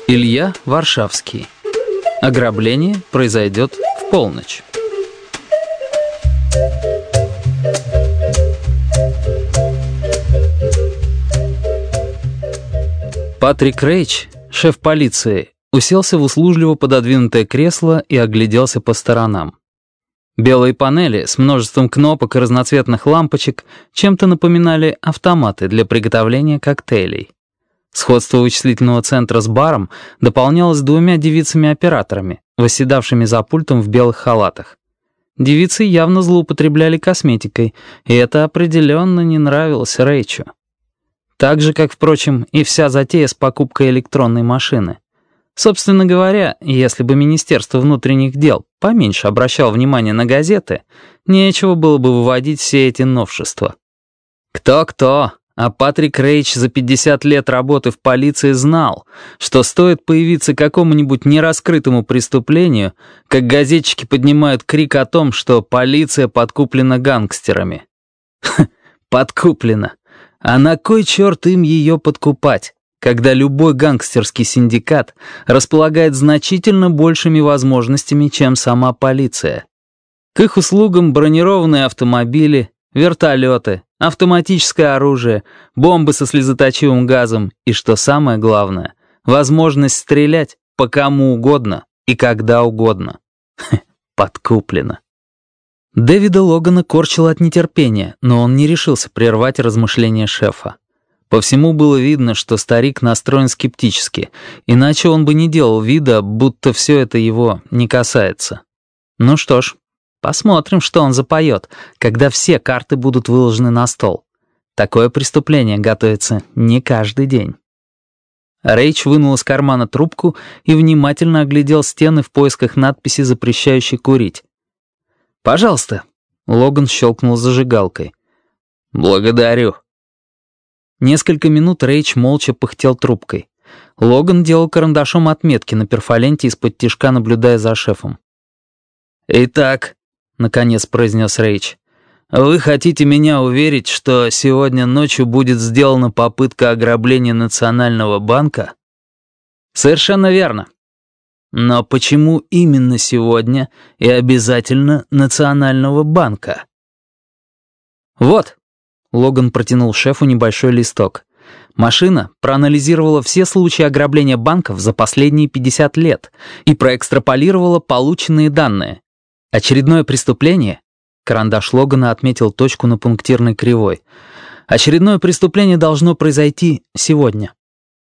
Илья Варшавский. Ограбление произойдет в полночь. Патрик Рейч, шеф полиции, уселся в услужливо пододвинутое кресло и огляделся по сторонам. Белые панели с множеством кнопок и разноцветных лампочек чем-то напоминали автоматы для приготовления коктейлей. Сходство вычислительного центра с баром дополнялось двумя девицами-операторами, восседавшими за пультом в белых халатах. Девицы явно злоупотребляли косметикой, и это определенно не нравилось Рейчу. Так же, как, впрочем, и вся затея с покупкой электронной машины. Собственно говоря, если бы Министерство внутренних дел поменьше обращало внимание на газеты, нечего было бы выводить все эти новшества. Кто-кто, а Патрик Рейч за 50 лет работы в полиции знал, что стоит появиться какому-нибудь нераскрытому преступлению, как газетчики поднимают крик о том, что полиция подкуплена гангстерами. Подкуплена. А на кой черт им ее подкупать, когда любой гангстерский синдикат располагает значительно большими возможностями, чем сама полиция? К их услугам бронированные автомобили, вертолеты, автоматическое оружие, бомбы со слезоточивым газом и, что самое главное, возможность стрелять по кому угодно и когда угодно. Подкуплено. Дэвида Логана корчило от нетерпения, но он не решился прервать размышления шефа. По всему было видно, что старик настроен скептически, иначе он бы не делал вида, будто все это его не касается. Ну что ж, посмотрим, что он запоет, когда все карты будут выложены на стол. Такое преступление готовится не каждый день. Рейч вынул из кармана трубку и внимательно оглядел стены в поисках надписи, запрещающей курить. «Пожалуйста», — Логан щелкнул зажигалкой. «Благодарю». Несколько минут Рейч молча пыхтел трубкой. Логан делал карандашом отметки на перфоленте из-под тишка, наблюдая за шефом. «Итак», — наконец произнес Рейч, — «вы хотите меня уверить, что сегодня ночью будет сделана попытка ограбления Национального банка?» «Совершенно верно». «Но почему именно сегодня и обязательно Национального банка?» «Вот», — Логан протянул шефу небольшой листок. «Машина проанализировала все случаи ограбления банков за последние 50 лет и проэкстраполировала полученные данные. Очередное преступление...» Карандаш Логана отметил точку на пунктирной кривой. «Очередное преступление должно произойти сегодня».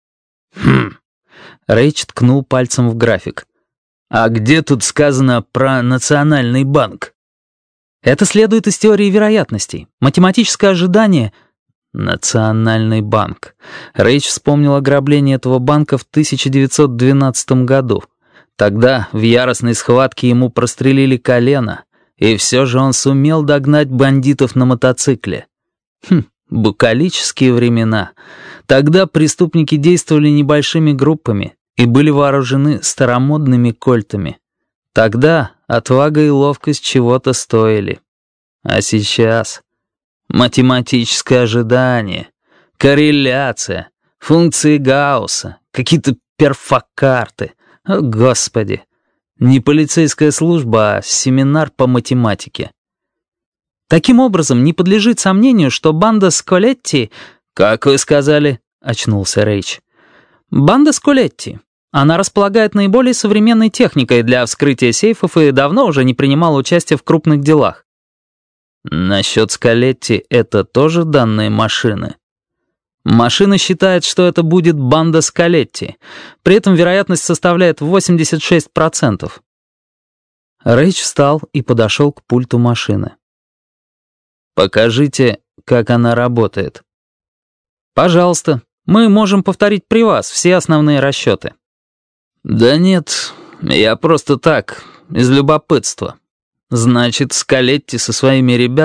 Рейч ткнул пальцем в график. «А где тут сказано про Национальный банк?» «Это следует из теории вероятностей. Математическое ожидание...» Национальный банк. Рейч вспомнил ограбление этого банка в 1912 году. Тогда в яростной схватке ему прострелили колено, и все же он сумел догнать бандитов на мотоцикле. Букалические времена. Тогда преступники действовали небольшими группами и были вооружены старомодными кольтами. Тогда отвага и ловкость чего-то стоили. А сейчас математическое ожидание, корреляция, функции Гаусса, какие-то перфокарты. О, Господи! Не полицейская служба, а семинар по математике. Таким образом, не подлежит сомнению, что банда Сколетти... «Как вы сказали?» — очнулся Рейч. «Банда Сколетти. Она располагает наиболее современной техникой для вскрытия сейфов и давно уже не принимала участия в крупных делах». «Насчет Сколетти это тоже данные машины?» «Машина считает, что это будет банда Сколетти. При этом вероятность составляет 86%. Рейч встал и подошел к пульту машины. «Покажите, как она работает». «Пожалуйста. Мы можем повторить при вас все основные расчеты». «Да нет, я просто так, из любопытства. Значит, Сколетти со своими ребятами